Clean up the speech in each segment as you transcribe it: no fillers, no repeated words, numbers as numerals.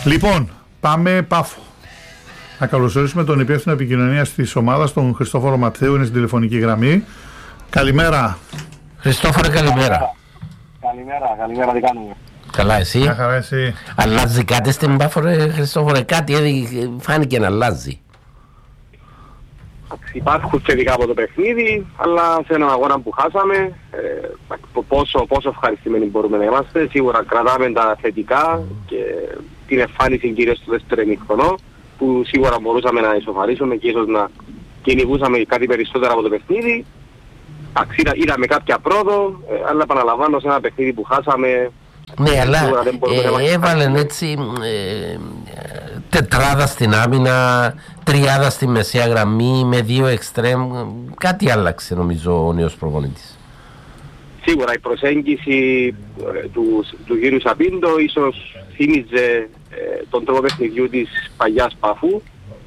Λοιπόν, πάμε Πάφο. Να καλωσορίσουμε τον υπεύθυνο επικοινωνίας της ομάδας, τον Χριστόφορο Ματθαίου, είναι στην τηλεφωνική γραμμή. Καλημέρα. Χριστόφορε, καλημέρα. Καλημέρα, τι κάνουμε? Καλά, εσύ? Μια χαρά, εσύ? Αλλάζει κάτι στην Πάφο, ρε Χριστόφορε? Κάτι φάνηκε να αλλάζει. Υπάρχουν θετικά από το παιχνίδι, αλλά σε έναν αγώνα που χάσαμε, πόσο ευχαριστημένοι μπορούμε να είμαστε. Σίγουρα κρατάμε τα θετικά και την εμφάνιση κυρίως στο δεύτερο ημίχρονο, που σίγουρα μπορούσαμε να ισοφαρίσουμε και ίσως να κυνηγούσαμε κάτι περισσότερο από το παιχνίδι. Είδαμε κάποια πρόοδο, αλλά επαναλαμβάνω, σε ένα παιχνίδι που χάσαμε. Ναι, αλλά έβαλαν έτσι τετράδα στην άμυνα, τριάδα στη μεσαία γραμμή με δύο εξτρέμ. Κάτι άλλαξε νομίζω ο νέος προπονητής. Σίγουρα η προσέγγιση του κύριου Σαπίντο ίσως θύμιζε τον τρόπο παιχνιδιού της παλιάς Πάφου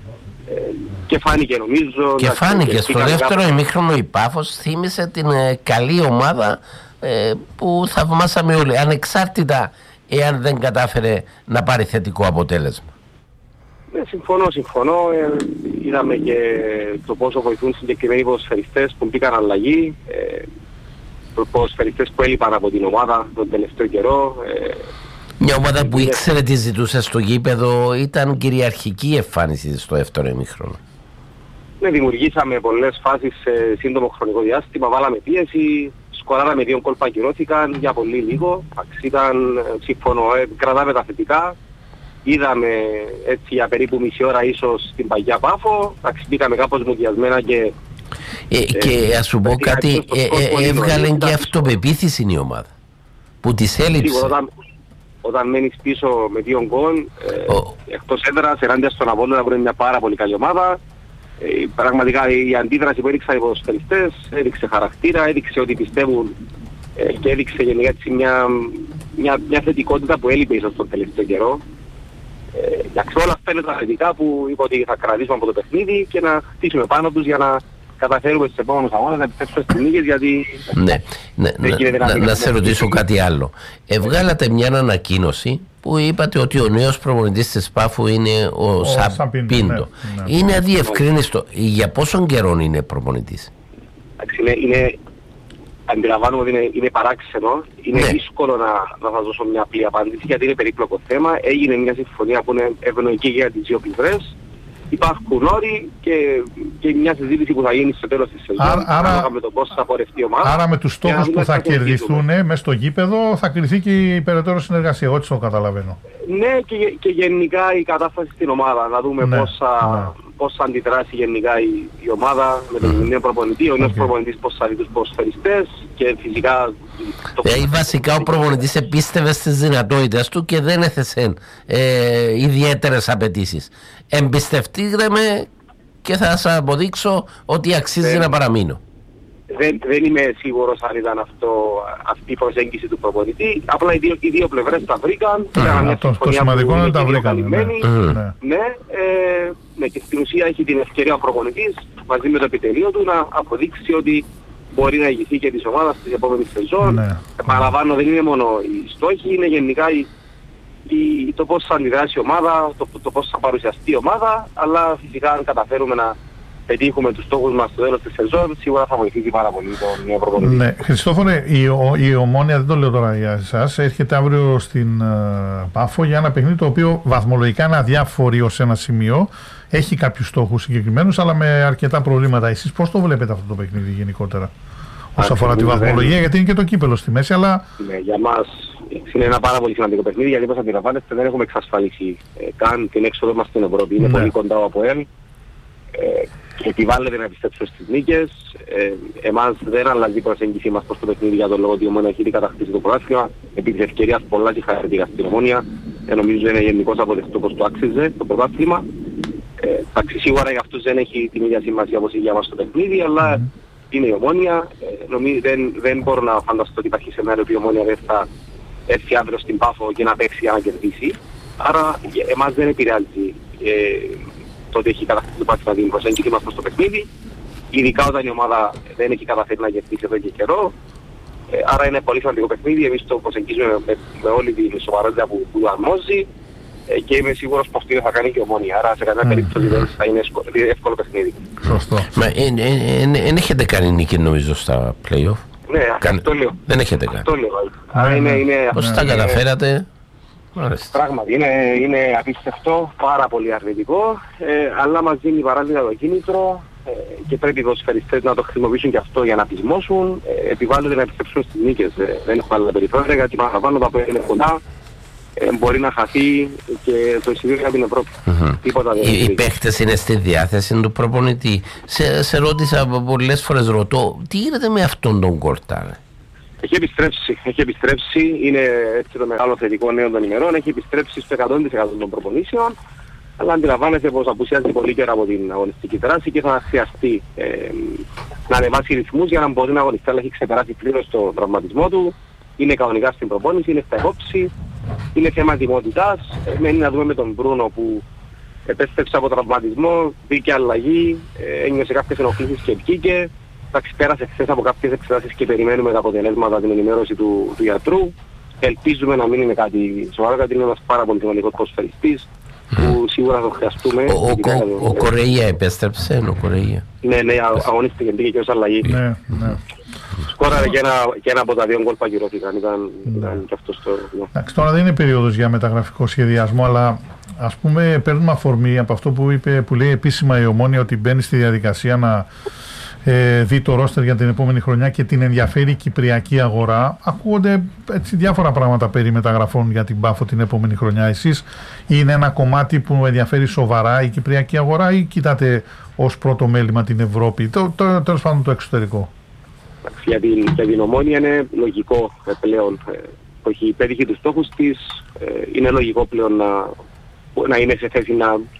και φάνηκε νομίζω. Και φάνηκε στο δεύτερο ημίχρονο η Πάφος θύμισε την καλή ομάδα που θαυμάσαμε όλοι, ανεξάρτητα εάν δεν κατάφερε να πάρει θετικό αποτέλεσμα. Ναι, συμφωνώ. Είδαμε και το πόσο βοηθούν συγκεκριμένοι ποδοσφαιριστές που μπήκαν αλλαγή, ποδοσφαιριστές που έλειπαν από την ομάδα τον τελευταίο καιρό. Μια ομάδα που ήξερε τι ζητούσε στο γήπεδο, ήταν κυριαρχική εμφάνιση στο δεύτερο ημίχρονο. Ναι, δημιουργήσαμε πολλές φάσεις σε σύντομο χρονικό διάστημα, βάλαμε πίεση, σκοράραμε 2 γκολ που ακυρώθηκαν για πολύ λίγο. Ήταν, συμφωνώ, κρατάμε τα θετικά. Είδαμε έτσι για περίπου μισή ώρα ίσως στην παγιά Πάφο, μπήκαμε κάπως μουδιασμένα και ας σου πω κάτι, έβγαλε και αυτοπεποίθηση η ομάδα που της έλειψε. Όταν μένεις πίσω με 2 γκολ, εκτός έδρας, ενάντια στον Απόλλωνα που είναι μια πάρα πολύ καλή ομάδα, πραγματικά η αντίδραση που έδειξαν οι ποδοσφαιριστές έδειξε χαρακτήρα, έδειξε ότι πιστεύουν και έδειξε γενικά μια θετικότητα που έλειπε ίσως τον τελευταίο καιρό. Εντάξει, όλα αυτά είναι τα θετικά που είπα ότι θα κρατήσουμε από το παιχνίδι και να χτίσουμε πάνω τους για να καταφέρουμε στους επόμενους αγώνες να επιστρέψουμε στις νίκες, γιατί... Να σε ρωτήσω κάτι άλλο. Βγάλατε μια ανακοίνωση που είπατε ότι ο νέος προπονητής της Πάφου είναι ο Σαπίντο. Ναι. Είναι αδιευκρίνιστο. Για πόσον καιρό είναι προπονητής? Αντιλαμβάνομαι ότι είναι παράξενο. Είναι δύσκολο να σας δώσω μια απλή απάντηση, γιατί είναι περίπλοκο θέμα. Έγινε μια συμφωνία που είναι ευνοϊκή για τις δύο πλευρές. Υπάρχουν όροι και μια συζήτηση που θα γίνει στο τέλος της σεζόν. Άρα με το πώς θα πορευτεί η ομάδα. Άρα με τους στόχους που θα κερδιθούν μέσα στο γήπεδο θα κριθεί και η περαιτέρω συνεργασία. Εγώ έτσι το καταλαβαίνω. Ναι, και γενικά η κατάσταση στην ομάδα. Να δούμε πώς θα αντιδράσει γενικά η ομάδα με τον νέο προπονητή. Ο νέος προπονητής πώς θα δει τους ποδοσφαιριστές και φυσικά... Βασικά ο προπονητής επίστευε στις δυνατότητες του και δεν έθεσε ιδιαίτερες απαιτήσεις. Εμπιστευτείτε με και θα σας αποδείξω ότι αξίζει να παραμείνω. Δεν είμαι σίγουρος αν ήταν αυτή η προσέγγιση του προπονητή. Απλά οι δύο πλευρές τα βρήκαν. Το σημαντικό είναι ότι τα βρήκαν. Ναι, και στην ουσία έχει την ευκαιρία ο προπονητής μαζί με το επιτελείο του να αποδείξει ότι μπορεί να ηγηθεί και της ομάδας της επόμενης σεζόν. Παραλαμβάνω, δεν είναι μόνο οι στόχοι, είναι γενικά το πώς θα αντιδράσει η ομάδα, το πώς θα παρουσιαστεί η ομάδα, αλλά φυσικά αν καταφέρουμε να πετύχουμε τους στόχους μας στο τέλος της σεζόν, σίγουρα θα βοηθήσει πάρα πολύ τον νέο προπονητή. Ναι, Χριστόφορε, η Ομόνοια, δεν το λέω τώρα για εσάς, έρχεται αύριο στην Πάφο για ένα παιχνίδι το οποίο βαθμολογικά είναι αδιάφορο ως ένα σημείο. Έχει κάποιους στόχους συγκεκριμένους, αλλά με αρκετά προβλήματα. Εσείς πώς το βλέπετε αυτό το παιχνίδι γενικότερα, όσον αφορά τη βαθμολογία, γιατί είναι και το κύπελο στη μέση, αλλά... Ναι, για μας είναι ένα πάρα πολύ σημαντικό παιχνίδι, γιατί όπως αντιλαμβάνεστε δεν έχουμε εξασφαλίσει καν την έξοδο μας στην Ευρώπη. Είναι πολύ κοντά ο ΑΠΟΕΛ και επιβάλλεται να επιστρέψουμε στις νίκες. Εμάς δεν αλλάζει η προσέγγιση μας προς το παιχνίδι για τον λόγο ότι η Ομόνοια έχει κατακτήσει το πρωτάθλημα. Επί της ευκαιρίας πολλά και χαρακτηριστικά στην Ομόνοια. Νομίζω είναι γενικώς αποδεκτό πως το άξιζε το πρωτάθλημα. Σίγουρα για αυτούς δεν έχει την ίδια σημασία όπως για μας το παιχνίδι, αλλά είναι η Ομόνοια. Δεν μπορώ να φανταστώ ότι υπάρχει σενάριο που η Ομόνοια δεν θα έρθει αύριο στην Πάφο και να παίξει για να κερδίσει. Άρα εμάς δεν επηρεάζει το ότι έχει καταφέρει το πάτημα την προσέγγιση μας προς το παιχνίδι, ειδικά όταν η ομάδα δεν έχει καταφέρει να κερδίσει εδώ και καιρό. Άρα είναι πολύ σημαντικό παιχνίδι, εμείς το προσεγγίζουμε με όλη την σοβαρότητα που αρμόζει. και είμαι σίγουρος πως τι θα κάνει και η Ομόνοια. Άρα σε κανένα περίπτωση δεν θα είναι εύκολο παιχνίδι. Σωστό. Μα δεν έχετε κάνει νίκη νομίζω στα play-off. Ναι, αυτό λέω. Δεν έχετε κάνει. Αυτό λέω. Άρα είναι... Πώς τα καταφέρατε? Πράγματι, είναι απίστευτο, πάρα πολύ αρνητικό, αλλά μας δίνει παράλληλα το κίνητρο και πρέπει οι ποδοσφαιριστές να το χρησιμοποιήσουν και αυτό για να πεισμώσουν. Επιβάλλονται να επιστρέψουν στις νίκες. Δεν έχω άλλα περιθώρια γιατί παραπάνω τα που είναι κοντά. Μπορεί να χαθεί και το εισιτήριο για την Ευρώπη. Τίποτα δεν Οι παίχτες είναι στη διάθεση του προπονητή. Σε ρώτησα πολλές φορές, ρωτώ, τι γίνεται με αυτόν τον Κορτά? Έχει επιστρέψει, είναι έτσι το μεγάλο θετικό νέο των ημερών, έχει επιστρέψει στο 100% των προπονήσεων, αλλά αντιλαμβάνεται πως απουσιάζει πολύ καιρό από την αγωνιστική δράση και θα χρειαστεί να ανεβάσει ρυθμούς για να μπορεί να αγωνιστεί, αλλά έχει ξεπεράσει πλήρως το τραυματισμό του, είναι κανονικά στην προπόνηση, είναι στα υπόψη, είναι θέμα ετοιμότητας, μένει να δούμε με τον Μπρούνο που επέστρεψε από τραυματισμό, μπήκε αλλαγή, ένιωσε κάποιες ενοχλήσεις και βγήκε. Εντάξει, πέρασε χθες από κάποιες εξετάσεις και περιμένουμε τα αποτελέσματα, την ενημέρωση του γιατρού. Ελπίζουμε να μην είναι κάτι σοβαρό, γιατί είναι ένας πάρα πολύ σημαντικός ποδοσφαιριστής που σίγουρα θα το χρειαστούμε. Ο Κορεΐα επέστρεψε, ο Κορεΐα. Ναι, αγωνίστηκε, μπήκε και ως αλλαγή. Ναι. Σκόραρε και ένα από τα δύο γκολ που ακυρώθηκαν, ήταν και αυτό στο... Εντάξει, τώρα δεν είναι περίοδος για μεταγραφικό σχεδιασμό, αλλά ας πούμε παίρνουμε αφορμή από αυτό που λέει επίσημα η Ομόνοια, ότι μπαίνει στη διαδικασία να δει το ρόστερ για την επόμενη χρονιά και την ενδιαφέρει η κυπριακή αγορά. Ακούγονται έτσι διάφορα πράγματα περί μεταγραφών για την Πάφο την επόμενη χρονιά. Εσείς είναι ένα κομμάτι που ενδιαφέρει σοβαρά η κυπριακή αγορά ή κοιτάτε ως πρώτο μέλημα την Ευρώπη, τέλος πάντων το εξωτερικό? Για την Ομόνοια είναι λογικό πλέον, όχι πέτυχε τους στόχους της, είναι λογικό πλέον να είναι σε θέση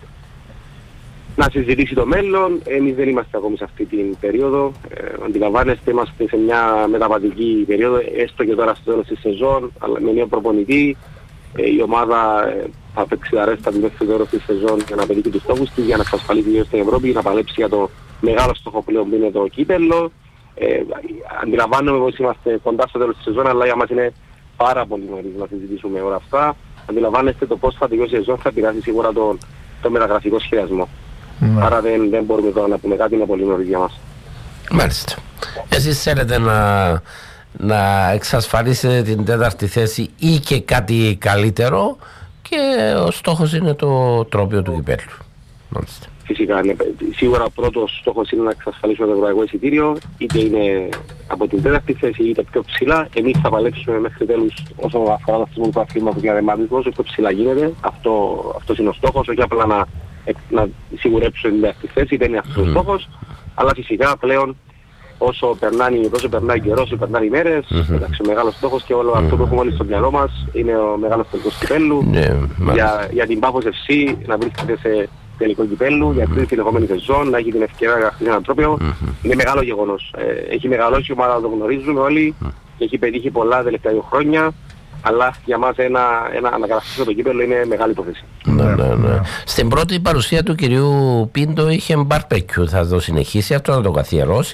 να συζητήσει το μέλλον. Εμείς δεν είμαστε ακόμη σε αυτή την περίοδο. Αντιλαμβάνεστε, είμαστε σε μια μεταβατική περίοδο, έστω και τώρα στο τέλος της σεζόν, αλλά με νέο προπονητή. Η ομάδα θα παίξει αρέστα την μέχρι το τέλος της σεζόν για να πετύχει τους στόχους της, για να εξασφαλίσει γύρω στην Ευρώπη, να παλέψει για το μεγάλο στόχο πλέον που είναι το κύπελλο. Αντιλαμβάνομαι πως είμαστε κοντά στο τέλος της σεζόν, αλλά για μας είναι πάρα πολύ νωρίς να συζητήσουμε όλα αυτά. Αντιλαμβάνεστε το πώς θα τελειώσει η σεζόν θα επηρεάσει σίγουρα το μεταγραφικό σχεδιασμό. Άρα δεν μπορούμε τώρα να πούμε κάτι, είναι πολύ νωρίς για μας. Μάλιστα. Εσείς θέλετε να εξασφαλίσετε την τέταρτη θέση ή και κάτι καλύτερο και ο στόχος είναι το τρόπαιο του κυπέλλου. Μάλιστα. Φυσικά, ναι. Σίγουρα ο πρώτος στόχος είναι να εξασφαλίσουμε το ευρωπαϊκό εισιτήριο, είτε είναι από την τέταρτη θέση είτε πιο ψηλά. Εμείς θα παλέψουμε μέχρι τέλους όσον αφορά το αυτισμό του αθλήματος για δεμάτικο, όσο πιο ψηλά γίνεται. Αυτός είναι ο στόχος, όχι απλά να σιγουρέψουμε την τέταρτη θέση, δεν είναι αυτός ο στόχος. Αλλά φυσικά πλέον όσο περνάει καιρός, όσο περνάνε οι μέρες, εντάξει, ο μεγάλος στόχος και όλο αυτό που έχουμε όλοι στο μυαλό μας είναι ο μεγάλος τελικός κυπέλλου. Για την Πάφος FC να βρίσκεται σε τελικό κυπέλλου, για την συνεχόμενη σεζόν, να έχει την ευκαιρία να γραφτεί ένα τρόπαιο. Είναι μεγάλο γεγονός. Έχει μεγαλώσει η ομάδα, το γνωρίζουμε όλοι και έχει πετύχει πολλά τα τελευταία 2 χρόνια. Αλλά για μας να κατακτήσει το κύπελλο είναι μεγάλη υπόθεση. Ναι. Στην πρώτη παρουσία του κυρίου Πίντο είχε μπαρπεκιού. Θα το συνεχίσει αυτό, να το καθιερώσει?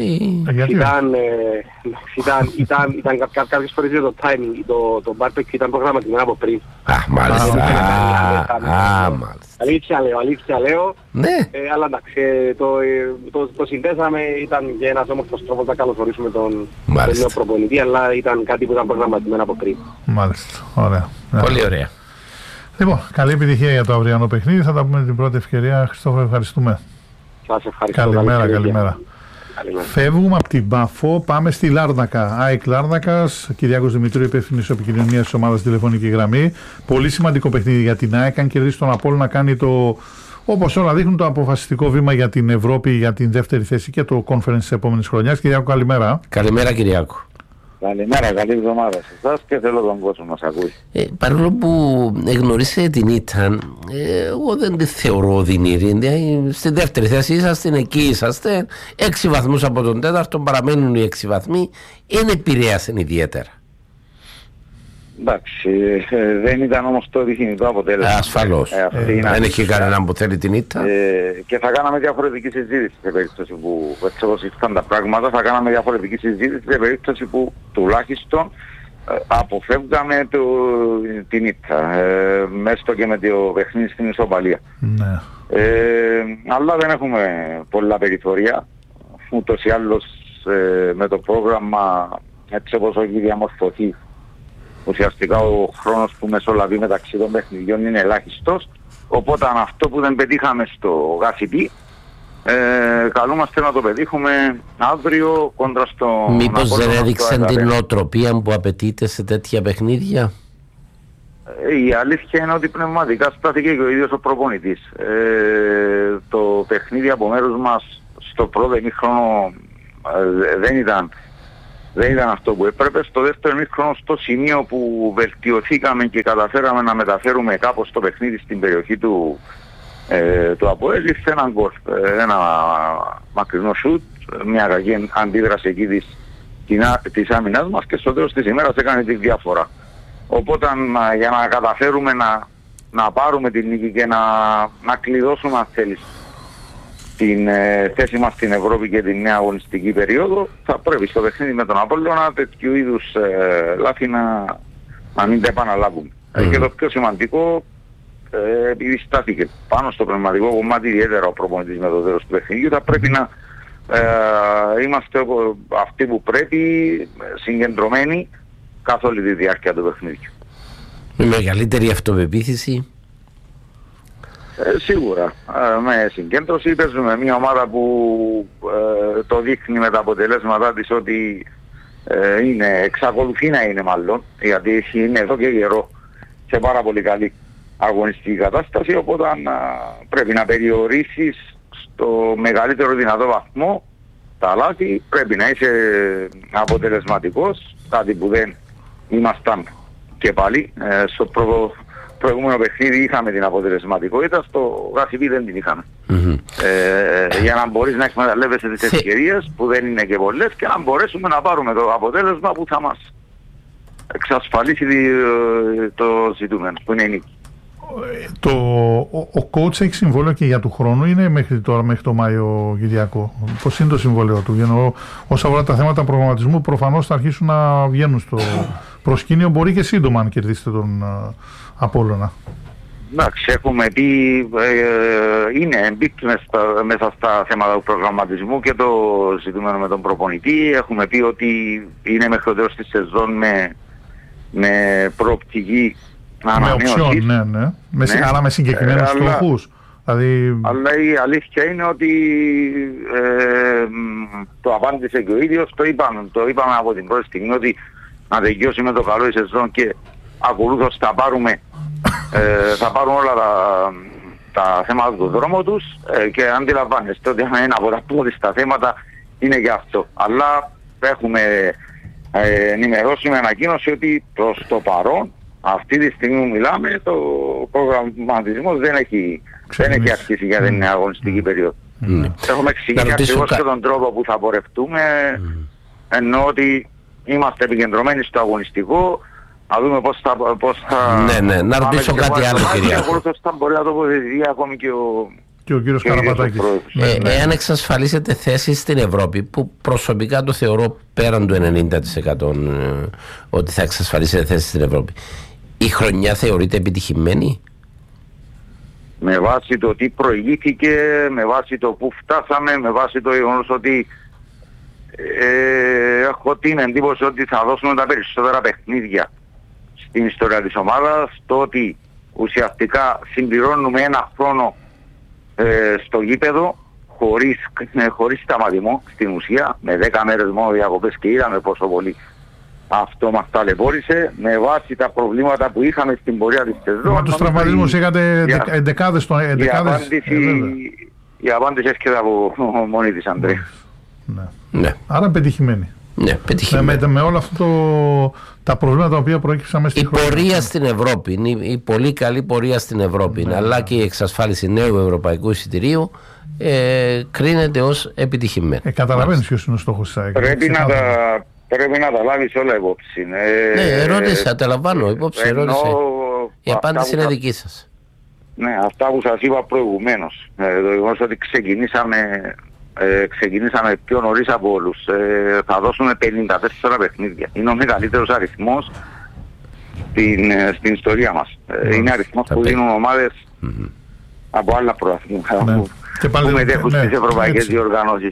Ήταν κάποιες φορές το timing, το μπαρπεκιού ήταν προγραμματισμένο από πριν. Μάλιστα. Αλήθεια λέω. Ναι. Αλλά εντάξει, το συνδέσαμε, ήταν και ένας όμορφος τρόπος να καλωσορίσουμε τον νέο προπονητή, αλλά ήταν κάτι που ήταν προγραμματισμένο από πριν. Μάλιστα, ωραία. Πολύ ωραία. Λοιπόν, καλή επιτυχία για το αυριανό παιχνίδι. Θα τα πούμε την πρώτη ευκαιρία. Χριστόφορο, ευχαριστούμε. Σας ευχαριστώ. Καλημέρα. Φεύγουμε από την Πάφο, πάμε στη Λάρνακα. ΑΕΚ Λάρνακας, Κυριάκος Δημητρίου, υπεύθυνος επικοινωνίας της ομάδας τηλεφωνική γραμμή. Πολύ σημαντικό παιχνίδι για την ΑΕΚ. Αν κερδίσει τον Απόλλωνα, να κάνει το, όπως όλα δείχνουν, το αποφασιστικό βήμα για την Ευρώπη, για την δεύτερη θέση και το conference της επόμενης χρονιάς. Κυριάκο, καλημέρα. Καλημέρα, Κυριάκο. Καλημέρα, καλή εβδομάδα σε εσάς και θέλω τον κόσμο να μας ακούει. Παρόλο που γνωρίσετε την ήττα, εγώ δεν τη θεωρώ οδυνηρή. Στη δεύτερη θέση είσαστε, εκεί είσαστε. 6 βαθμούς από τον τέταρτο, παραμένουν οι 6 βαθμοί. Δεν επηρέασαν ιδιαίτερα. Εντάξει, δεν ήταν όμως το επιθυμητό αποτέλεσμα. Ασφαλώς. Δεν έχει κανέναν που θέλει την ήττα. Και θα κάναμε διαφορετική συζήτηση σε περίπτωση που, έτσι όπως ήρθαν τα πράγματα, θα κάναμε διαφορετική συζήτηση σε περίπτωση που τουλάχιστον αποφεύγαμε την ήττα, μέσω και με το παιχνίδι στην ισοπαλία. Ναι. Αλλά δεν έχουμε πολλά περιθώρια. Ούτως ή άλλως με το πρόγραμμα έτσι όπως έχει διαμορφωθεί, ουσιαστικά ο χρόνος που μεσολαβεί μεταξύ των παιχνιδιών είναι ελάχιστος. Οπότε αυτό που δεν πετύχαμε στο ΓΑΣΥΠΗ, καλούμαστε να το πετύχουμε αύριο κόντρα στο... Μήπως δεν έδειξαν την νοοτροπία που απαιτείται σε τέτοια παιχνίδια? Η αλήθεια είναι ότι πνευματικά στάθηκε και ο ίδιος ο προπονητής. Το παιχνίδι από μέρους μας στο πρώτο ημίχρονο δεν ήταν αυτό που έπρεπε. Στο δεύτερο ημίχρονο, στο σημείο που βελτιωθήκαμε και καταφέραμε να μεταφέρουμε κάπως το παιχνίδι στην περιοχή του ΑΠΟΕΛ, ήρθε έναν γκολ, ένα μακρινό σουτ, μια κακή αντίδραση εκεί της άμυνας μας και στο τέλος της ημέρας έκανε τη διαφορά. Οπότε για να καταφέρουμε να πάρουμε την νίκη και να κλειδώσουμε, αν θέλεις, την θέση μας στην Ευρώπη και την νέα αγωνιστική περίοδο, θα πρέπει στο παιχνίδι με τον Απόλλωνα τέτοιου είδους λάθη να μην τα επαναλάβουμε. Και το πιο σημαντικό, επειδή στάθηκε πάνω στο πνευματικό κομμάτι ιδιαίτερα ο προπονητής με το τέλος του παιχνιδιού, θα πρέπει να είμαστε αυτοί που πρέπει, συγκεντρωμένοι καθ' όλη τη διάρκεια του παιχνιδιού. Με μεγαλύτερη αυτοπεποίθηση. Σίγουρα. Με συγκέντρωση παίζουμε μια ομάδα που το δείχνει με τα αποτελέσματά της ότι εξακολουθεί να είναι μάλλον, γιατί είναι εδώ και καιρό σε πάρα πολύ καλή αγωνιστική κατάσταση, οπότε πρέπει να περιορίσεις στο μεγαλύτερο δυνατό βαθμό τα λάθη, πρέπει να είσαι αποτελεσματικός, κάτι που δεν ήμασταν και πάλι. Στο προηγούμενο παιχνίδι είχαμε την αποτελεσματικότητα, στο ΓΑΣΥΠΗ δεν την είχαμε. Για να μπορείς να εκμεταλλεύεσαι τις ευκαιρίες που δεν είναι και πολλές και να μπορέσουμε να πάρουμε το αποτέλεσμα που θα μας εξασφαλίσει το ζητούμενο, που είναι η νίκη. Ο coach έχει συμβόλαιο και για του χρόνου, είναι μέχρι τώρα, μέχρι το Μάιο, Κυριακό? Πώς είναι το συμβόλαιο του? Για όσα αφορά τα θέματα προγραμματισμού, προφανώς θα αρχίσουν να βγαίνουν στο προσκήνιο. Μπορεί και σύντομα αν κερδίσετε τον Απόλλωνα. Εντάξει, έχουμε πει, εμπίπτει μέσα στα θέματα του προγραμματισμού και το ζητούμενο με τον προπονητή. Έχουμε πει ότι είναι μέχρι το τέλος της σεζόν με προοπτική ανανέωσης. Ναι. Αλλά με συγκεκριμένους στόχους. Δηλαδή... Αλλά η αλήθεια είναι ότι το απάντησε και ο ίδιος, το είπαμε από την πρώτη στιγμή ότι να τελειώσει με το καλό η σεζόν και ακολούθως θα πάρουν όλα τα θέματα του δρόμου τους και αντιλαμβάνεστε ότι ένα από τα πρώτα στα θέματα είναι και αυτό. Αλλά έχουμε ενημερώσει με ανακοίνωση ότι προς το παρόν, αυτή τη στιγμή που μιλάμε, το προγραμματισμός δεν έχει αρχίσει για την αγωνιστική περίοδο. Έχουμε εξηγήσει ακριβώς και τον τρόπο που θα πορευτούμε, ενώ ότι είμαστε επικεντρωμένοι στο αγωνιστικό, να δούμε πώς θα... Ναι, να ρωτήσω κάτι άλλο, κυρία. Ακολούθως θα μπορεί να το τοποθετηθεί ακόμη και ο κύριος Καραπατάκης. Εάν εξασφαλίσετε θέσεις στην Ευρώπη, που προσωπικά το θεωρώ πέραν του 90% ότι θα εξασφαλίσετε θέσεις στην Ευρώπη, η χρονιά θεωρείται επιτυχημένη? Με βάση το τι προηγήθηκε, με βάση το που φτάσαμε, με βάση το γεγονός ότι έχω την εντύπωση ότι θα δώσουμε τα περισσότερα παιχνίδια στην ιστορία της ομάδας, το ότι ουσιαστικά συμπληρώνουμε ένα χρόνο στο γήπεδο χωρίς σταματημό στην ουσία, με 10 μέρες μόνο διακοπές, και είδαμε πόσο πολύ αυτό μας ταλαιπώρησε με βάση τα προβλήματα που είχαμε στην πορεία της σεζόν. Μα τους τραυματισμούς είχατε εντεκάδες. Η απάντηση έρχεται από μόνη της, Αντρέα. Ναι. Άρα πετυχημένη. Ναι, πετυχημένη. Με όλα αυτά τα προβλήματα τα οποία προέκυψαν μέσα στη χρονιά. Η πορεία στην Ευρώπη, η πολύ καλή πορεία στην Ευρώπη, αλλά και η εξασφάλιση νέου ευρωπαϊκού εισιτηρίου κρίνεται ως επιτυχημένη. Καταλαβαίνεις ποιος είναι ο στόχος της ΑΕΚ? Πρέπει να τα λάβεις όλα υπόψη. Ερώτησα, τα λαμβάνω υπόψη. Η απάντηση είναι δική σας. Ναι, αυτά που σας είπα προηγουμένως. Το γεγονός ότι ξεκινήσαμε ξεκινήσαμε πιο νωρίς από όλους. Θα δώσουμε 54 παιχνίδια. Είναι ο μεγαλύτερος αριθμός στην ιστορία μας. Είναι αριθμός που δίνουν ομάδες από άλλα πρωταθλήματα που μετέχουν στις ευρωπαϊκές διοργανώσεις.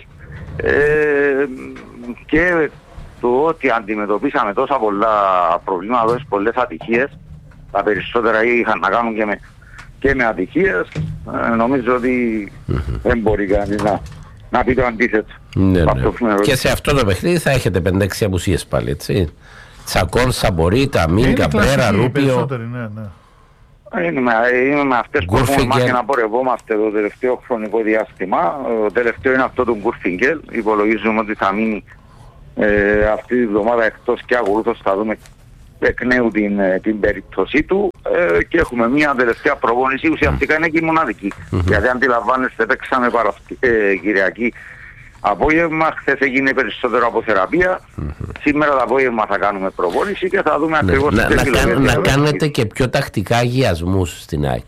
Και το ότι αντιμετωπίσαμε τόσα πολλά προβλήματα, τόσες πολλές ατυχίες, τα περισσότερα είχαν να κάνουν και με ατυχίες, νομίζω ότι δεν μπορεί κανείς να πει το αντίθετο. Ναι. Και σε αυτό το παιχνίδι θα έχετε 5-6 απουσίες πάλι, έτσι. Τσακών, Σαμπορί, Ταμίν, Καπρέρα, Ρούπιο. Είναι με αυτές που έχουμε μάθει να πορευόμαστε το τελευταίο χρονικό διάστημα. Το τελευταίο είναι αυτό του Γκουρφιγκέλ. Υπολογίζουμε ότι θα μείνει αυτή τη εβδομάδα εκτός και ακολούθως θα δούμε εκ νέου την περίπτωσή του, και έχουμε μια τελευταία προπόνηση, ουσιαστικά είναι και η μοναδική. Γιατί αντιλαμβάνεστε, παίξαμε Κυριακή απόγευμα, χθες έγινε περισσότερο από θεραπεία, σήμερα το απόγευμα θα κάνουμε προπόνηση και θα δούμε ακριβώς να κάνετε και πιο τακτικά αγιασμούς στην ΑΕΚ.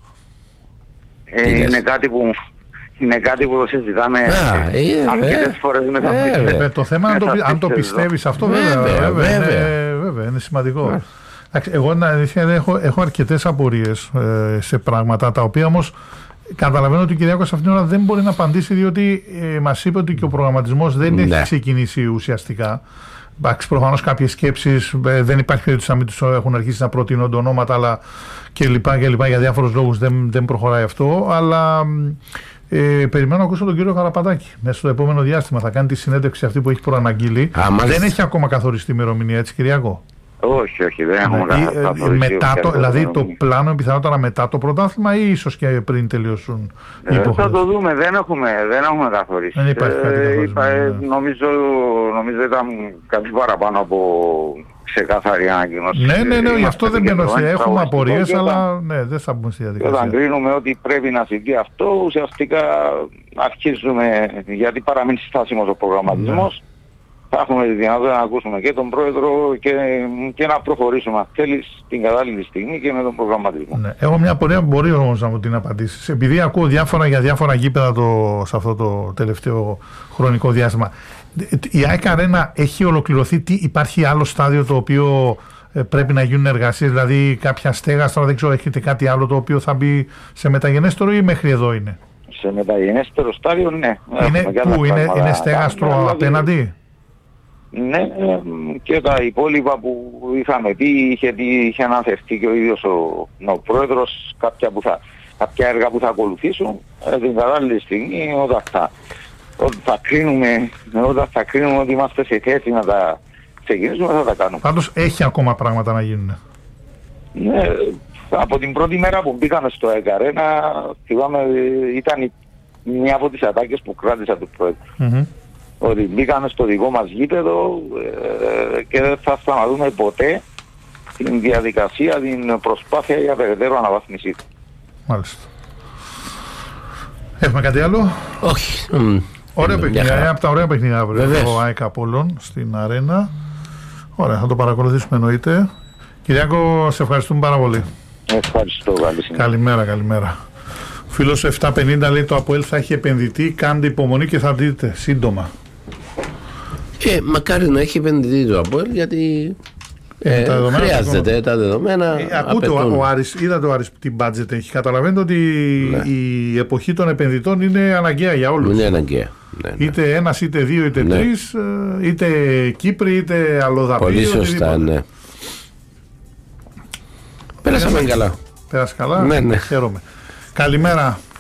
Είναι κάτι που το συζητάμε αρκετές φορές μετά. Το θέμα είναι αν το πιστεύεις αυτό, βέβαια, είναι σημαντικό. Εγώ έχω αρκετές απορίες σε πράγματα, τα οποία όμως καταλαβαίνω ότι ο Κυριάκος αυτήν την ώρα δεν μπορεί να απαντήσει, διότι μας είπε ότι και ο προγραμματισμός δεν έχει ξεκινήσει ουσιαστικά. Προφανώς κάποιες σκέψεις, δεν υπάρχει περίπτωση να μην τους έχουν αρχίσει να προτείνονται ονόματα, αλλά και λοιπά για διάφορους λόγους δεν προχωράει αυτό. Αλλά περιμένω να ακούσω τον κύριο Καραπατάκη. Μέσα στο επόμενο διάστημα θα κάνει τη συνέντευξη αυτή που έχει προαναγγείλει. Δεν έχει ακόμα καθοριστεί ημερομηνία, έτσι, Κυριάκο? Όχι, δεν έχουμε καθοριστεί. Δηλαδή το πλάνο είναι πιθανότατα μετά το πρωτάθλημα ή ίσως και πριν τελειώσουν οι υποχρεώσεις? Θα το δούμε, δεν έχουμε καθορίσει. Δεν υπάρχει κάτι νομίζω ήταν κάτι παραπάνω από ξεκάθαρη ανακοίνωση. Ναι, γι' αυτό δεν μπαίνω. Έχουμε απορίες, αλλά δεν θα μπούμε στη διαδικασία. Όταν κρίνουμε ότι πρέπει να συμβεί αυτό, ουσιαστικά αρχίζουμε, γιατί παραμείνει στάσιμος ο προγραμματισμός. Θα έχουμε τη δυνατότητα να ακούσουμε και τον πρόεδρο και να προχωρήσουμε, αν θέλει, στην κατάλληλη στιγμή και με τον προγραμματισμό. Ναι. Έχω μια απορία που μπορεί όμως να μου την απαντήσεις. Επειδή ακούω για διάφορα γήπεδα σε αυτό το τελευταίο χρονικό διάστημα, η ΑΕΚ Arena έχει ολοκληρωθεί? Υπάρχει άλλο στάδιο το οποίο πρέπει να γίνουν εργασίες, δηλαδή κάποια στέγαστρα, δεν ξέρω, έχετε κάτι άλλο το οποίο θα μπει σε μεταγενέστερο ή μέχρι εδώ είναι? Σε μεταγενέστερο στάδιο, ναι. Πού είναι στέγαστρο απέναντι? Ναι, και τα υπόλοιπα που είχαμε πει, είχε αναφερθεί και ο ίδιος ο πρόεδρος, κάποια έργα που θα ακολουθήσουν την κατάλληλη στιγμή, όταν θα κρίνουμε ότι είμαστε σε θέση να τα ξεκινήσουμε, θα τα κάνουμε. Πάντως έχει ακόμα πράγματα να γίνουν. Ναι, από την πρώτη μέρα που μπήκαμε στο ΑΕΚ Arena, θυμάμαι, ήταν μια από τις ατάκες που κράτησα του πρόεδρου. Ότι μπήκαμε στο δικό μας γήπεδο και δεν θα σταματούμε ποτέ την διαδικασία, την προσπάθεια για περαιτέρω αναβάθμιση. Μάλιστα. Έχουμε κάτι άλλο? Όχι. Ωραία παιχνίδια, από τα ωραία παιχνίδια αύριο. Ο ΑΕΚ Απόλλων στην Αρένα. Ωραία, θα το παρακολουθήσουμε εννοείται. Κυριάκο, σε ευχαριστούμε πάρα πολύ. Ευχαριστώ, καλημέρα. Φίλος 750 λέει το ΑΠΟΕΛ θα έχει επενδυτή, κάντε υπομονή και θα δείτε σύντομα. Μακάρι να έχει επενδυτή το ΑΠΟΕΛ, γιατί χρειάζεται τα δεδομένα. Ακούτε, ο Άρης, είδατε ο Άρης τι budget έχει. Καταλαβαίνετε ότι η εποχή των επενδυτών είναι αναγκαία για όλους. Είναι αναγκαία. Είτε ένας, είτε δύο, είτε τρεις, είτε Κύπροι, είτε αλλοδαποί. Πολύ σωστά, ναι. Πέρασαμε καλά. Πέρασε καλά, χαίρομαι. Καλημέρα.